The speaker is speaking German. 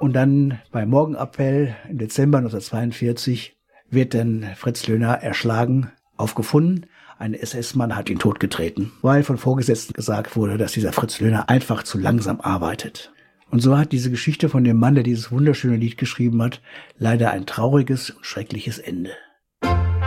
Und dann beim Morgenappell im Dezember 1942 wird dann Fritz Löhner erschlagen, aufgefunden. Ein SS-Mann hat ihn totgetreten, weil von Vorgesetzten gesagt wurde, dass dieser Fritz Löhner einfach zu langsam arbeitet. Und so hat diese Geschichte von dem Mann, der dieses wunderschöne Lied geschrieben hat, leider ein trauriges und schreckliches Ende.